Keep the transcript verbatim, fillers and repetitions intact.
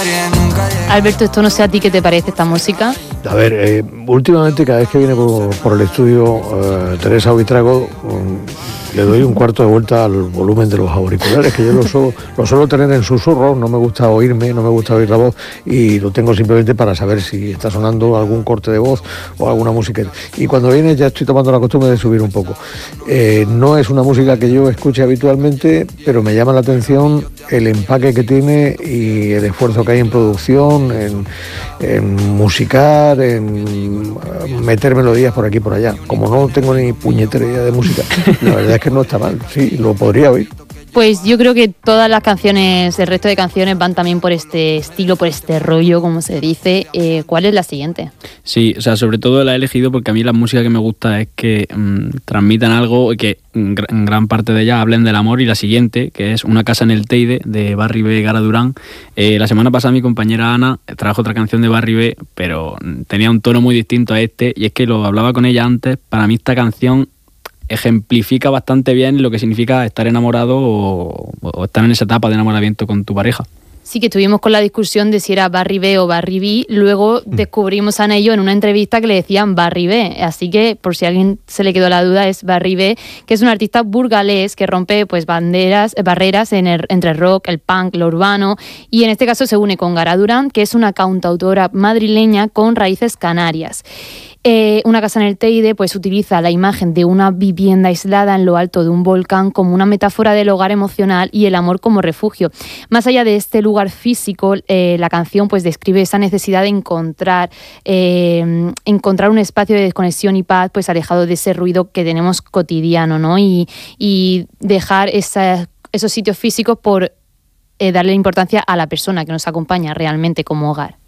Alberto, esto no sé a ti qué te parece esta música. A ver, eh, últimamente cada vez que viene por, por el estudio eh, Teresa Buitrago, um, le doy un cuarto de vuelta al volumen de los auriculares, que yo lo suelo, lo suelo tener en susurro, no me gusta oírme, no me gusta oír la voz, y lo tengo simplemente para saber si está sonando algún corte de voz o alguna música. Y cuando viene ya estoy tomando la costumbre de subir un poco. Eh, no es una música que yo escuche habitualmente, pero me llama la atención el empaque que tiene y el esfuerzo que hay en producción, en, en musicar, en meter melodías por aquí y por allá. Como no tengo ni puñetera idea de música, la verdad es que no está mal, sí, lo podría oír. Pues yo creo que todas las canciones, el resto de canciones van también por este estilo, por este rollo, como se dice. Eh, ¿Cuál es la siguiente? Sí, o sea, sobre todo la he elegido porque a mí la música que me gusta es que mmm, transmitan algo y que en gran parte de ellas hablen del amor. Y la siguiente, que es Una casa en el Teide, de Barry B. Gara Durán. Eh, la semana pasada mi compañera Ana trajo otra canción de Barry B, pero tenía un tono muy distinto a este, y es que lo hablaba con ella antes. Para mí esta canción ejemplifica bastante bien lo que significa estar enamorado o, o estar en esa etapa de enamoramiento con tu pareja. Sí, que estuvimos con la discusión de si era Barry B o Barry B. Luego descubrimos a ello en una entrevista que le decían Barry B. Así que, por si a alguien se le quedó la duda, es Barry B, que es un artista burgalés que rompe pues banderas, barreras en el, entre el rock, el punk, lo urbano. Y en este caso se une con Gara Durán, que es una cantautora madrileña con raíces canarias. Eh, Una casa en el Teide pues utiliza la imagen de una vivienda aislada en lo alto de un volcán como una metáfora del hogar emocional y el amor como refugio. Más allá de este lugar físico, eh, la canción pues describe esa necesidad de encontrar, eh, encontrar un espacio de desconexión y paz pues alejado de ese ruido que tenemos cotidiano, ¿no? Y, y dejar esa, esos sitios físicos por eh, darle importancia a la persona que nos acompaña realmente como hogar.